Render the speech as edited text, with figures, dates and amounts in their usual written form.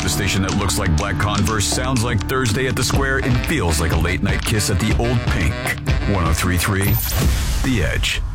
The station that looks like black Converse, sounds like Thursday at the Square, and feels like a late night kiss at the Old Pink. 103.3 The Edge.